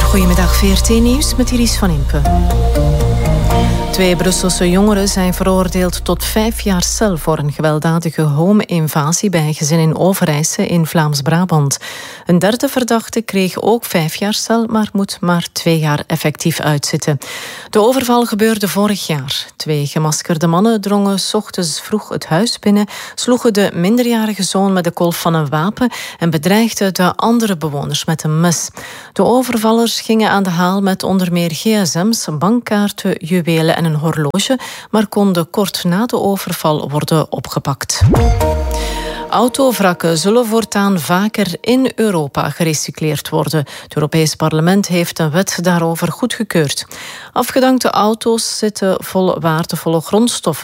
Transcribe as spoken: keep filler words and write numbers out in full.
Goedemiddag, V R T Nieuws met Iris van Impe. Twee Brusselse jongeren zijn veroordeeld tot vijf jaar cel voor een gewelddadige home-invasie bij een gezin in Overijse in Vlaams-Brabant. Een derde verdachte kreeg ook vijf jaar cel, maar moet maar twee jaar effectief uitzitten. De overval gebeurde vorig jaar. Twee gemaskerde mannen drongen 's ochtends vroeg het huis binnen, sloegen de minderjarige zoon met de kolf van een wapen en bedreigden de andere bewoners met een mes. De overvallers gingen aan de haal met onder meer gsm's, bankkaarten, juwelen en een horloge, maar konden kort na de overval worden opgepakt. Autovrakken zullen voortaan vaker in Europa gerecycleerd worden. Het Europees Parlement heeft een wet daarover goedgekeurd. Afgedankte auto's zitten vol waardevolle grondstoffen,